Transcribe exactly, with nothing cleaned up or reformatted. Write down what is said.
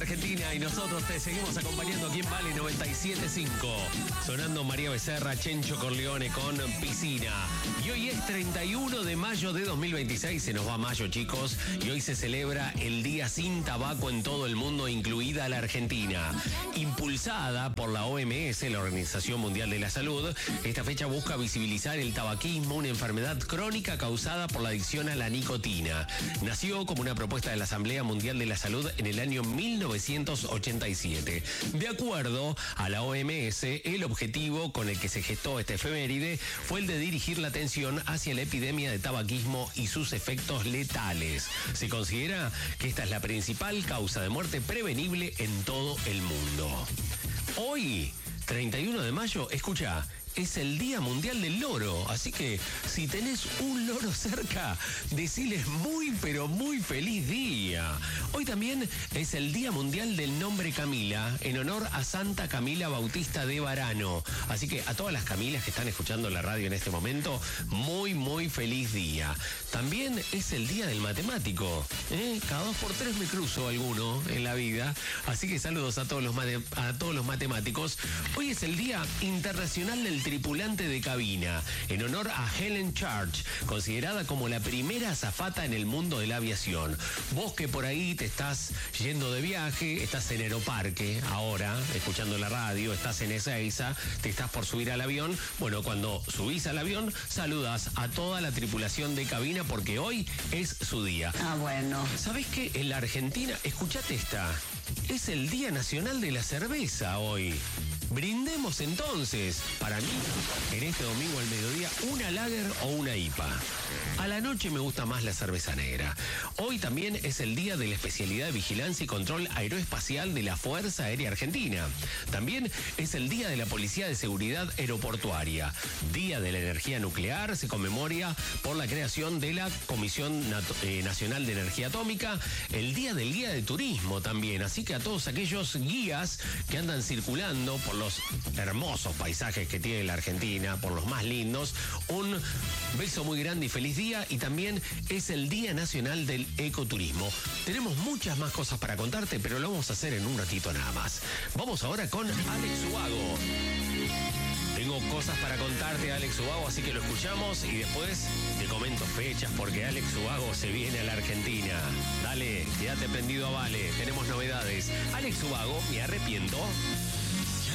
Argentina, y nosotros te seguimos acompañando aquí en Vale noventa y siete punto cinco. Sonando María Becerra, Chencho Corleone con Piscina. Y hoy es treinta y uno de mayo de dos mil veintiséis, se nos va mayo, chicos, y hoy se celebra el Día Sin Tabaco en todo el mundo, incluida la Argentina. Impulsada por la O M S, la Organización Mundial de la Salud, esta fecha busca visibilizar el tabaquismo, una enfermedad crónica causada por la adicción a la nicotina. Nació como una propuesta de la Asamblea Mundial de la Salud en el año mil novecientos ochenta y siete. De acuerdo a la O M S, el objetivo con el que se gestó esta efeméride fue el de dirigir la atención hacia la epidemia de tabaquismo y sus efectos letales. Se considera que esta es la principal causa de muerte prevenible en todo el mundo. Hoy, treinta y uno de mayo, escucha, es el Día Mundial del Loro, así que si tenés un loro cerca, deciles muy pero muy feliz día. Hoy también es el Día Mundial del Nombre Camila, en honor a Santa Camila Bautista de Varano. Así que a todas las Camilas que están escuchando la radio en este momento, muy muy feliz día. También es el Día del Matemático, ¿eh? Cada dos por tres me cruzo alguno en la vida, así que saludos a todos los, mate- a todos los matemáticos. Hoy es el Día Internacional del Tripulante de Cabina, en honor a Helen Church, considerada como la primera azafata en el mundo de la aviación. Vos que por ahí te estás yendo de viaje, estás en Aeroparque ahora, escuchando la radio, estás en Ezeiza, te estás por subir al avión. Bueno, cuando subís al avión, saludas a toda la tripulación de cabina porque hoy es su día. Ah, bueno. ¿Sabés qué? En la Argentina, escuchate esta, es el Día Nacional de la Cerveza hoy. Brindemos entonces, para mí, en este domingo al mediodía, una lager o una I P A. A la noche me gusta más la cerveza negra. Hoy también es el día de la especialidad de vigilancia y control aeroespacial de la Fuerza Aérea Argentina. También es el día de la Policía de Seguridad Aeroportuaria. Día de la Energía Nuclear, se conmemora por la creación de la Comisión Nat- eh, Nacional de Energía Atómica. El día del guía de turismo también. Así que a todos aquellos guías que andan circulando por los hermosos paisajes que tiene la Argentina, por los más lindos, un beso muy grande y feliz día. Y también es el Día Nacional del Ecoturismo. Tenemos muchas más cosas para contarte, pero lo vamos a hacer en un ratito nada más. Vamos ahora con Alex Ubago. Tengo cosas para contarte, Alex Ubago, así que lo escuchamos y después te comento fechas porque Alex Ubago se viene a la Argentina. Dale, quédate prendido a Vale, tenemos novedades. Alex Ubago, me arrepiento.